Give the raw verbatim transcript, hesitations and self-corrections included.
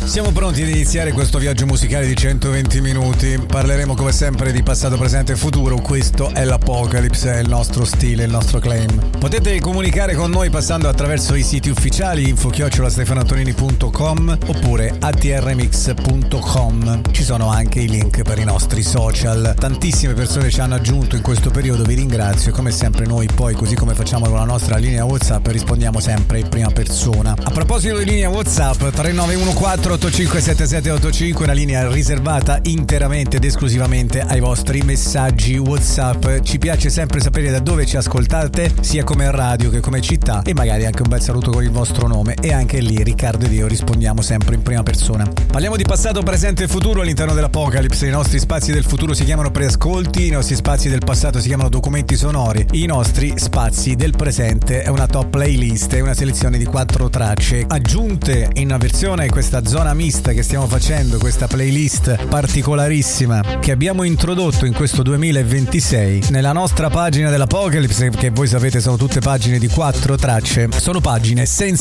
Siamo pronti ad iniziare questo viaggio musicale di centoventi minuti. Parleremo come sempre di passato, presente e futuro. Questo è l'Apocalypse, è il nostro stile, il nostro claim. Potete comunicare con noi passando attraverso i siti ufficiali info chiocciola stefanoantonini punto com oppure a t r mix punto com. Ci sono anche i link per i nostri social. Tantissime persone ci hanno aggiunto in questo periodo, vi ringrazio. Come sempre noi poi, così come facciamo con la nostra linea WhatsApp, rispondiamo sempre in prima persona. A proposito di linea WhatsApp, tre nove uno quattro otto cinque sette sette otto cinque, una linea riservata interamente ed esclusivamente ai vostri messaggi WhatsApp. Ci piace sempre sapere da dove ci ascoltate, sia come radio che come città, e magari anche un bel saluto con il vostro nome, e anche lì Riccardo ed io rispondiamo sempre in prima persona. Parliamo di passato, presente e futuro all'interno dell'Apocalypse. I nostri spazi del futuro si chiamano preascolti, i nostri spazi del passato si chiamano documenti sonori, i nostri spazi del presente è una top playlist, è una selezione di quattro tracce aggiunte in una versione, questa zona mista che stiamo facendo, questa playlist particolarissima che abbiamo introdotto in questo duemilaventisei nella nostra pagina dell'Apocalypse, che voi sapete sono tutte pagine di quattro tracce, sono pagine senza